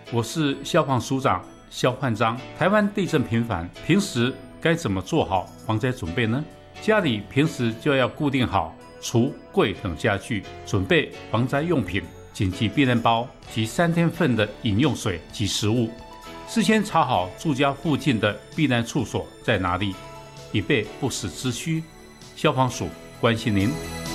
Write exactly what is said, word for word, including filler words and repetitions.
我是消防署长肖焕章。台湾地震频繁，平时该怎么做好防灾准备呢？家里平时就要固定好橱柜等家具，准备防灾用品、紧急避难包及三天份的饮用水及食物。事先查好住家附近的避难处所在哪里，以备不时之需。消防署关心您。